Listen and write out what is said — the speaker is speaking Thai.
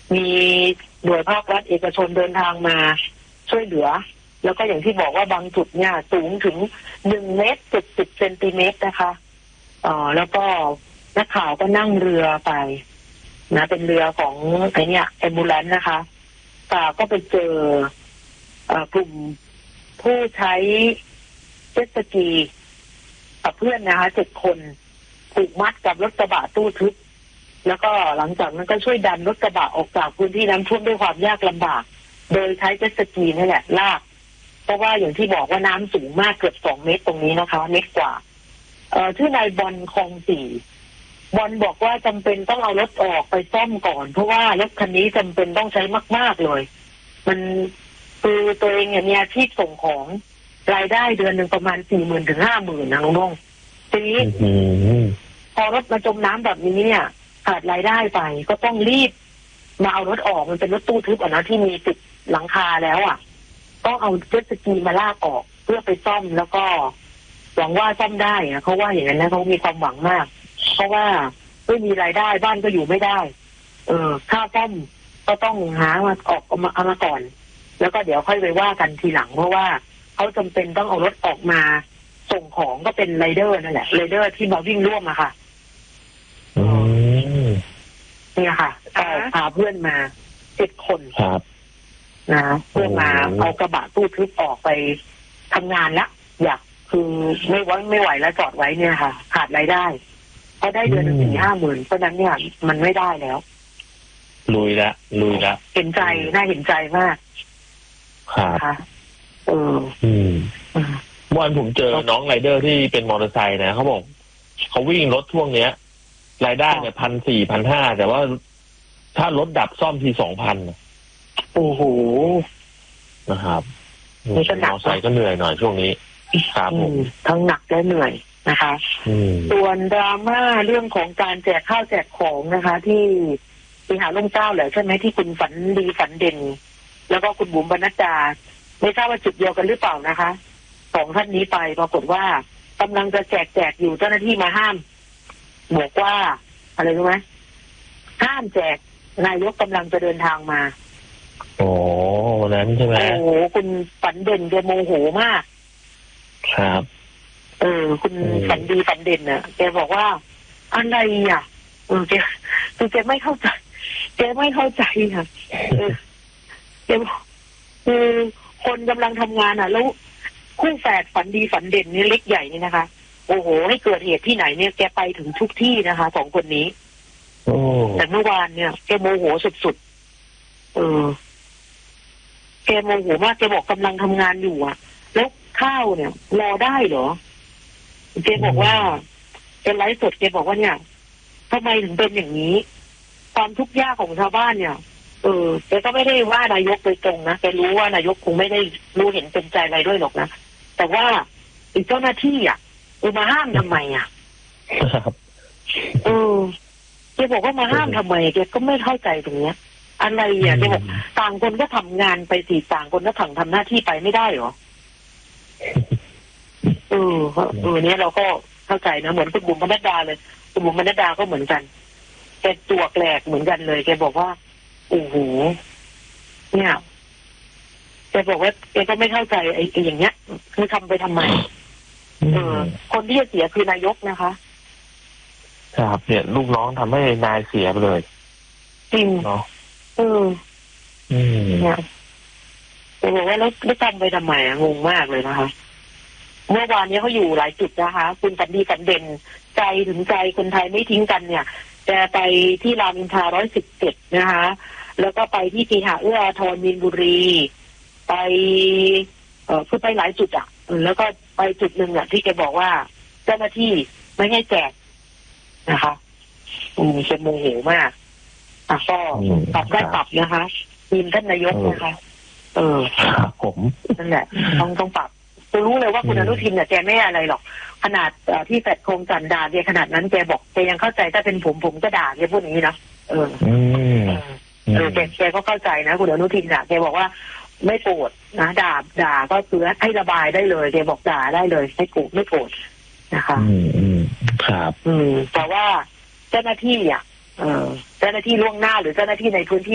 มีหน่วยภาครัฐเอกชนเดินทางมาช่วยเหลือแล้วก็อย่างที่บอกว่าบางจุดเนี่ยสูงถึง1 เมตร 70 เซนติเมตรนะคะแล้วก็นักข่าวก็นั่งเรือไปนะเป็นเรือของไอ้เนี่ยแอมบูเลนซ์นะคะก็ไปเจอกลุ่มผู้ใช้เจ็ตสกีกับเพื่อนนะคะ7 คนถูกมัดกับรถกระบะตู้ทึบแล้วก็หลังจากนั้นก็ช่วยดันรถกระบะออกจากพื้นที่น้ำท่วมด้วยความยากลำบากโดยใช้เจ็ตสกีนี่แหละลากเพราะว่าอย่างที่บอกว่าน้ำสูงมากเกือบ2 เมตรตรงนี้นะคะเมตรกว่าชื่อนายบอลคลอง4บอลบอกว่าจำเป็นต้องเอารถออกไปซ่อมก่อนเพราะว่ารถคันนี้จำเป็นต้องใช้มากๆเลยมันคือตัวเองเนี่ยมีอาชีพส่งของรายได้เดือนหนึ่งประมาณ 40,000 ถึง 50,000 นะน้องๆทีนี้พอรถมาจมน้ำแบบนี้เนี่ยขาดรายได้ไปก็ต้องรีบมาเอารถออกมันเป็นรถตู้ทึบนะที่มีติดหลังคาแล้วต้องเอาเจ็ตสกีมาลากออกเพื่อไปซ่อมแล้วก็หวังว่าซ่อมได้นะเขาว่าอย่างนั้นนะเขามีความหวังมากเพราะว่าไม่มีรายได้บ้านก็อยู่ไม่ได้ค่าซ่อมก็ต้องหามาออกเอามาก่อนแล้วก็เดี๋ยวค่อยไปว่ากันทีหลังเพราะว่าเขาจำเป็นต้องเอารถออกมาส่งของก็เป็นไรเดอร์นั่นแหละไรเดอร์ที่มาวิ่งร่วมอะค่ะเนี่ยค่ะพาเพื่อนมา7 คนนะเพื่อมาเอากระบะตู้ทึบออกไปทำงานละคือไม่ไหวแล้วจอดไว้เนี่ยค่ะขาดรายได้เพราะได้เดือนละ 40,000-50,000เพราะนั้นเนี่ยมันไม่ได้แล้วลุยละเห็นใจน่าเห็นใจมากค่ะเมื่อวานผมเจอน้องไรเดอร์ที่เป็นมอเตอร์ไซค์นะเขาบอกเขาวิ่งรถช่วงเนี้ยรายได้เนี่ย1,400 1,500แต่ว่าถ้ารถดับซ่อมที 2,000 โอ้โหนะครับมอเตอร์ไซค์ก็เหนื่อยหน่อยช่วงนี้ครับผมทั้งหนักและเหนื่อยนะคะส่วนดราม่าเรื่องของการแจกข้าวแจกของนะคะที่หาร่มเกล้าแหละใช่ไหมที่คุณฝันดีฝันเด่นแล้วก็คุณบุ๋มบรรณดาไม่ทราบว่าจุดเดียวกันหรือเปล่านะคะ2 ท่านนี้ไปปรากฏว่ากำลังจะแจกอยู่เจ้าหน้าที่มาห้ามบอกว่าอะไรรู้ไหมห้ามแจกนายกกำลังจะเดินทางมานั้นใช่ไหมโอ้โหคุณฝันเด่นแกโมโหมากครับคุณฝันดีฝันเด่นน่ะแกบอกว่าอะไรแกไม่เข้าใจค่ะแกบอกคนกำลังทำงานแล้วคู่แฝดฝันดีฝันเด่นนี่เล็กใหญ่นี่นะคะโอ้โหให้เกิดเหตุที่ไหนเนี่ยแกไปถึงทุกที่นะคะ2 คนนี้แต่เมื่อวานเนี่ยแกโมโหสุดแกโมโหมากแกบอกกำลังทำงานอยู่แล้วข้าวเนี่ยรอได้เหรอแกบอกว่าเป็นไลฟ์สดแกบอกว่าเนี่ยทำไมถึงเป็นอย่างนี้ความทุกข์ยากของชาวบ้านเนี่ยแกก็ไม่ได้ว่านายกโดยตรงนะแกรู้ว่านายกคงไม่ได้รู้เห็นเป็นใจอะไรด้วยหรอกนะแต่ว่าอีกเจ้าหน้าที่มาห้ามทำไมแกบอกว่ามาห้ามทำไมแกก็ไม่เข้าใจตรงเนี้ยอะไรแกบอกต่างคนก็ทำงานไปสิต่างคนก็ทำหน้าที่ไปไม่ได้หรอเนี่ยเราก็เข้าใจนะเหมือนคุณบุ๋มบรรณดาเลยคุณบุ๋มบรรณดาก็เหมือนกันแกตัวแกลกเหมือนกันเลยแกบอกว่าโอ้โหเนี่ยแกบอกว่าแกก็ไม่เข้าใจไอ้อย่างเงี้ยคือทำไปทำไมคนที่จะเสียคือนายกนะคะครับเนี่ยลูกน้องทำให้นายเสียไปเลยจริงเนาะเนี่ยแกบอกว่าแล้วทำไปทำไมงงมากเลยนะคะเมื่อวานนี้เขาอยู่หลายจุดนะคะคุณฝันดีฝันเด่นใจถึงใจคนไทยไม่ทิ้งกันเนี่ยแกไปที่รามอินทรา117นะคะแล้วก็ไปที่เคหะเอื้ออาทรมีนบุรีไปคือไปหลายจุดแล้วก็ไปจุดหนึ่งที่แกบอกว่าเจ้าหน้าที่ไม่ให้แจกนะคะเป็นโมโหมากก็ปรับได้ปรับนะคะทีมท่านนายกนะคะผมนั่นแหละต้องปรับจะรู้เลยว่าคุณอนุทินเนี่ยแกไม่อะไรหรอกขนาดที่แฟดโครงจันด่าแกขนาดนั้นแกบอกแกยังเข้าใจถ้าเป็นผมก็ด่าแกพูดอย่างนี้นะแกก็เข้าใจนะคุณอนุทินแกบอกว่าไม่โกรธนะด่าก็คือให้ระบายได้เลยแกบอกด่าได้เลยไม่โกรธนะคะครับแต่ว่าเจ้าหน้าที่เจ้าหน้าที่ล่วงหน้าหรือเจ้าหน้าที่ในพื้นที่